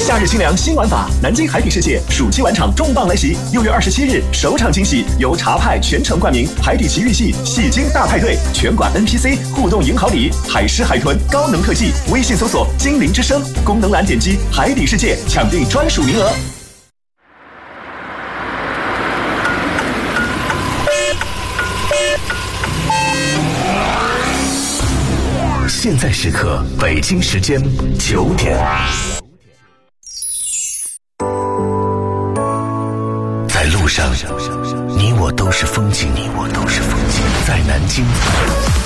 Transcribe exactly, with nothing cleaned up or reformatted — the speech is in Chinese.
夏日清凉新玩法，南京海底世界暑期晚场重磅来袭！六月二十七日首场惊喜，由茶派全程冠名，海底奇遇系戏精大派对，全馆 N P C 互动赢好礼，海狮海豚高能特技，微信搜索精灵之声，功能栏点击海底世界抢定专属名额。现在时刻，北京时间九点。在路上，你我都是风景，你我都是风景。在南京。